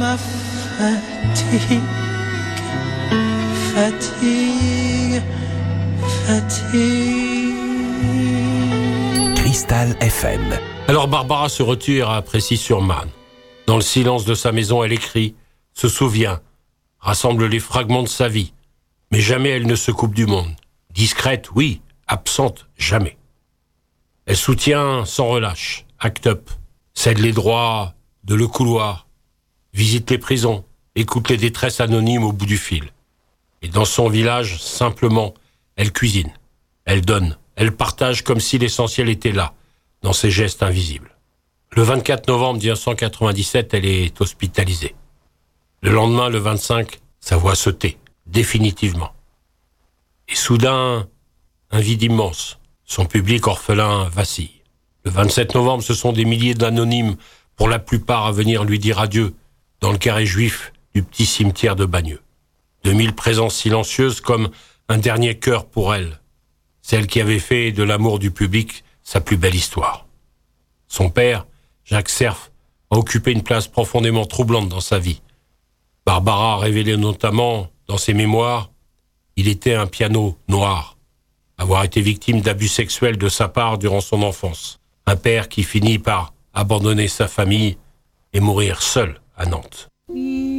ma fatigue, fatigue, fatigue. Cristal FM. Alors Barbara se retire à Précy-sur-Marne. Dans le silence de sa maison, elle écrit, se souvient, rassemble les fragments de sa vie, mais jamais elle ne se coupe du monde. Discrète, oui, absente, jamais. Elle soutient sans relâche, act up, cède les droits de le couloir, visite les prisons, écoute les détresses anonymes au bout du fil. Et dans son village, simplement, elle cuisine, elle donne, elle partage comme si l'essentiel était là, dans ses gestes invisibles. Le 24 novembre 1997, elle est hospitalisée. Le lendemain, le 25, sa voix se tait, définitivement. Et soudain, un vide immense. Son public orphelin vacille. Le 27 novembre, ce sont des milliers d'anonymes, pour la plupart à venir lui dire adieu, dans le carré juif du petit cimetière de Bagneux. 2000 présences silencieuses comme un dernier cœur pour elle. Celle qui avait fait de l'amour du public sa plus belle histoire. Son père, Jacques Serf, a occupé une place profondément troublante dans sa vie. Barbara a révélé notamment, dans ses mémoires, il était un piano noir, avoir été victime d'abus sexuels de sa part durant son enfance. Un père qui finit par abandonner sa famille et mourir seul à Nantes.